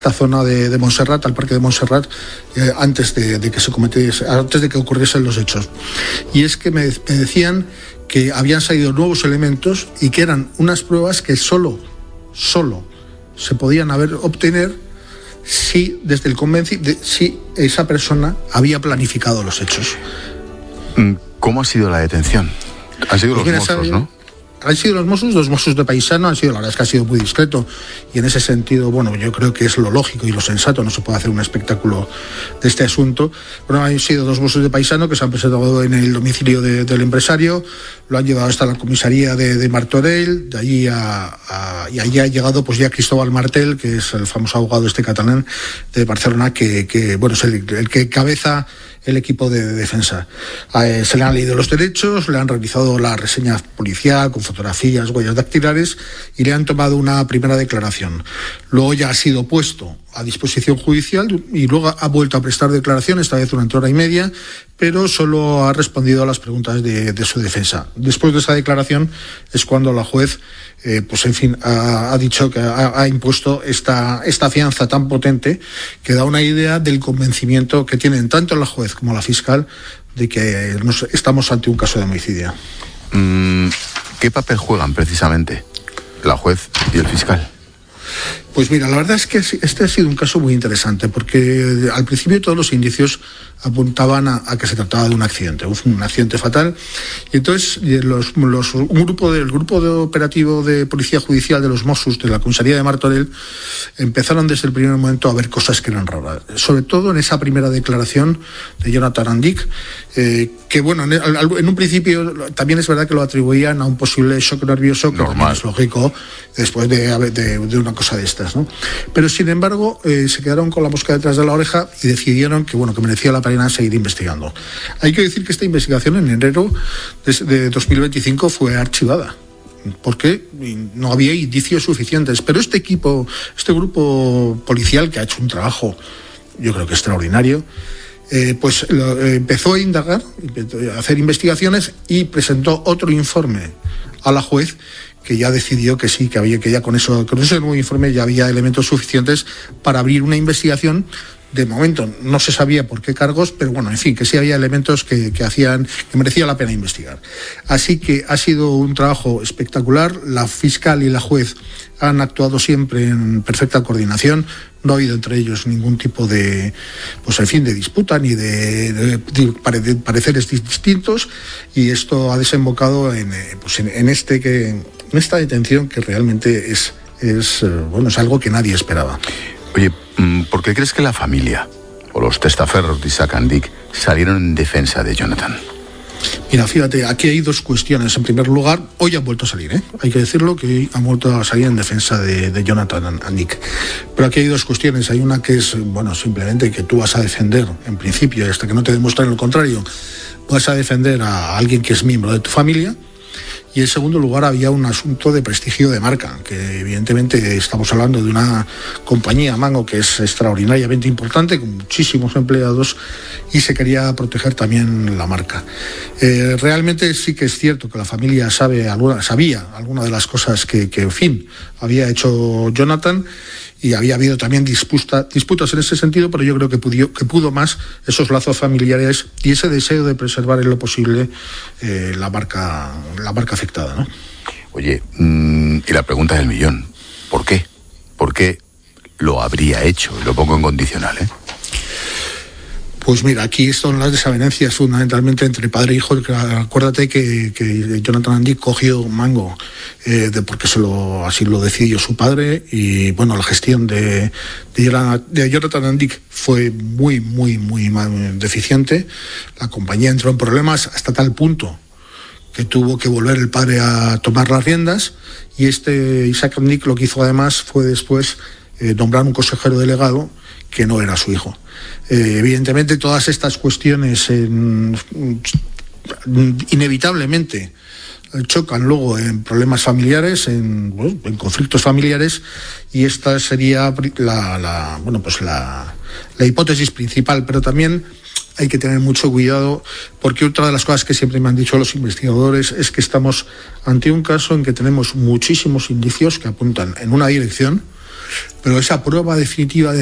esta zona de Montserrat, al parque de Montserrat, antes de que ocurriesen los hechos. Y es que me decían que habían salido nuevos elementos y que eran unas pruebas que solo se podían obtener si si esa persona había planificado los hechos. ¿Cómo ha sido la detención? Han sido los Mossos, ¿no? Han sido los Mossos de Paisano, la verdad es que ha sido muy discreto, y en ese sentido, bueno, yo creo que es lo lógico y lo sensato, no se puede hacer un espectáculo de este asunto. Bueno, han sido 2 Mossos de Paisano que se han presentado en el domicilio del empresario, lo han llevado hasta la comisaría de Martorell, de allí y allí ha llegado pues ya Cristóbal Martel, que es el famoso abogado catalán de Barcelona, que bueno, es el que cabeza el equipo de defensa. Se le han leído los derechos, le han realizado la reseña policial con fotografías, huellas dactilares y le han tomado una primera declaración. Luego ya ha sido puesto a disposición judicial y luego ha vuelto a prestar declaración, esta vez durante 1 hora y media, pero solo ha respondido a las preguntas de su defensa. Después de esa declaración es cuando la juez ha dicho que ha impuesto esta fianza tan potente que da una idea del convencimiento que tienen tanto la juez como la fiscal de que estamos ante un caso de homicidio. ¿Qué papel juegan precisamente la juez y el fiscal? Pues mira, la verdad es que este ha sido un caso muy interesante porque al principio todos los indicios apuntaban a que se trataba de un accidente fatal, y entonces el grupo de operativo de policía judicial de los Mossos de la comisaría de Martorell empezaron desde el primer momento a ver cosas que eran raras, sobre todo en esa primera declaración de Jonathan Andic, que bueno, en un principio también es verdad que lo atribuían a un posible shock nervioso, que normal, es lógico después de una cosa de estas, ¿no? Pero sin embargo se quedaron con la mosca detrás de la oreja y decidieron que merecía la pena seguir investigando. Hay que decir que esta investigación en enero de 2025 fue archivada porque no había indicios suficientes, pero este grupo policial, que ha hecho un trabajo yo creo que extraordinario, empezó a indagar, a hacer investigaciones y presentó otro informe a la juez, que ya decidió que sí, que ya con ese nuevo informe ya había elementos suficientes para abrir una investigación. De momento no se sabía por qué cargos, pero bueno, en fin, que sí había elementos que merecía la pena investigar. Así que ha sido un trabajo espectacular. La fiscal y la juez han actuado siempre en perfecta coordinación. No ha habido entre ellos ningún tipo de disputa ni de pareceres distintos, y esto ha desembocado en esta detención que realmente es algo que nadie esperaba. Oye, ¿por qué crees que la familia o los testaferros de Isaac Andic salieron en defensa de Jonathan? Mira, fíjate, aquí hay 2 cuestiones. En primer lugar, hoy han vuelto a salir, hay que decirlo, que hoy han vuelto a salir en defensa de Jonathan Andic. Pero aquí hay 2 cuestiones. Hay una que es, simplemente que tú vas a defender, en principio, hasta que no te demuestren lo contrario, vas a defender a alguien que es miembro de tu familia. Y en segundo lugar había un asunto de prestigio de marca, que evidentemente estamos hablando de una compañía, Mango, que es extraordinariamente importante, con muchísimos empleados, y se quería proteger también la marca. Realmente sí que es cierto que la familia sabía alguna de las cosas que en fin, había hecho Jonathan, y había habido también disputas en ese sentido, pero yo creo que pudo más esos lazos familiares y ese deseo de preservar en lo posible la marca afectada, ¿no? Oye, y la pregunta del millón, ¿por qué? ¿Por qué lo habría hecho? Y lo pongo en condicional, Pues mira, aquí son las desavenencias fundamentalmente entre padre e hijo. Acuérdate que Jonathan Andic cogió Mango porque así lo decidió su padre, y bueno, la gestión de Jonathan Andic fue muy, muy, muy deficiente. La compañía entró en problemas hasta tal punto que tuvo que volver el padre a tomar las riendas, y Isaac Andic lo que hizo además fue después nombrar un consejero delegado que no era su hijo. Evidentemente todas estas cuestiones inevitablemente chocan luego en problemas familiares, en conflictos familiares, y esta sería la hipótesis principal, pero también hay que tener mucho cuidado, porque otra de las cosas que siempre me han dicho los investigadores es que estamos ante un caso en que tenemos muchísimos indicios que apuntan en una dirección, pero esa prueba definitiva de